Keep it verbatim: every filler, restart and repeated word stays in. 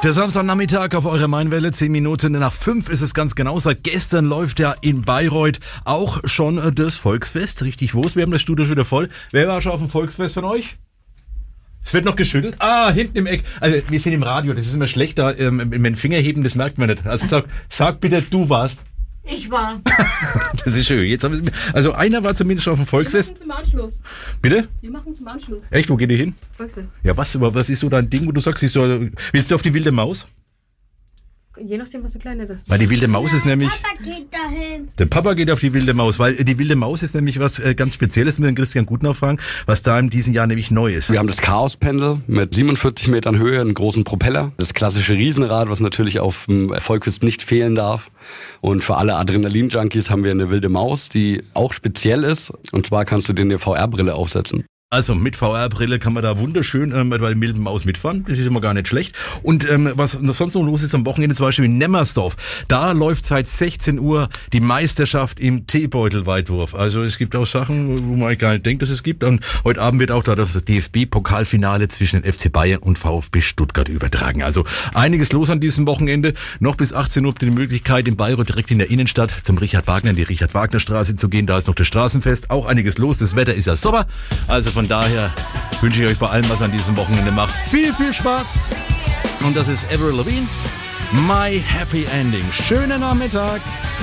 Der Samstagnachmittag auf eurer Mainwelle, zehn Minuten nach fünf ist es ganz genau. Seit gestern läuft ja in Bayreuth auch schon das Volksfest. Richtig, wo ist? Wir haben das Studio schon wieder voll. Wer war schon auf dem Volksfest von euch? Es wird noch geschüttelt. Ah, hinten im Eck. Also wir sind im Radio, das ist immer schlecht, da ähm, mit den Finger heben, das merkt man nicht. Also sag, sag bitte, du warst. Ich war. Das ist schön. Jetzt haben wir, also einer war zumindest schon auf dem Volksfest. Wir machen zum Anschluss. Bitte? Wir machen zum Anschluss. Echt, wo geht ihr hin? Volksfest. Ja, was, was ist so dein Ding, wo du sagst, willst du, willst du auf die wilde Maus? Je nachdem, was der Kleine ist. Weil die wilde Maus ist nämlich... Papa geht dahin. Der Papa geht auf die wilde Maus, weil die wilde Maus ist nämlich was äh, ganz Spezielles, mit dem Christian Gutner fragen, was da in diesem Jahr nämlich neu ist. Wir haben das Chaos-Pendel mit siebenundvierzig Metern Höhe, einen großen Propeller. Das klassische Riesenrad, was natürlich auf dem Volksfest nicht fehlen darf. Und für alle Adrenalin-Junkies haben wir eine wilde Maus, die auch speziell ist. Und zwar kannst du dir eine V R-Brille aufsetzen. Also mit V R-Brille kann man da wunderschön ähm, bei der wilden Maus mitfahren. Das ist immer gar nicht schlecht. Und ähm, was sonst noch los ist am Wochenende, zum Beispiel in Nemmersdorf, da läuft seit sechzehn Uhr die Meisterschaft im Teebeutelweitwurf. Also es gibt auch Sachen, wo man eigentlich gar nicht denkt, dass es gibt. Und heute Abend wird auch da das D F B-Pokalfinale zwischen den F C Bayern und VfB Stuttgart übertragen. Also einiges los an diesem Wochenende. Noch bis achtzehn Uhr habt ihr die Möglichkeit, in Bayreuth direkt in der Innenstadt zum Richard Wagner, in die Richard-Wagner-Straße zu gehen. Da ist noch das Straßenfest. Auch einiges los. Das Wetter ist ja Sommer. Also von daher wünsche ich euch bei allem, was an diesem Wochenende macht, viel, viel Spaß. Und das ist Avril Lavigne, My Happy Ending. Schönen Nachmittag.